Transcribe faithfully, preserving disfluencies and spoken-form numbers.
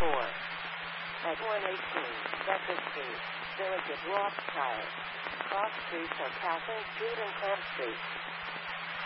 four. At one eighteen, Becker Street, Village of Rothschild. Cross streets are Catherine Street and Camp Street.